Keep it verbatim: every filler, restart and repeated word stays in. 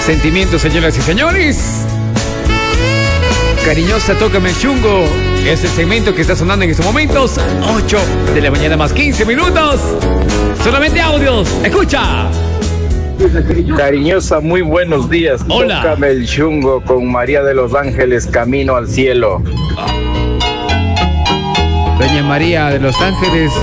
Sentimientos, señoras y señores. Cariñosa, tócame el chungo. Es el segmento que está sonando en estos momentos. ocho de la mañana más quince minutos. Solamente audios. Escucha. Cariñosa, muy buenos días. Hola. Tócame el chungo con María de los Ángeles, Camino al Cielo. Doña María de los Ángeles.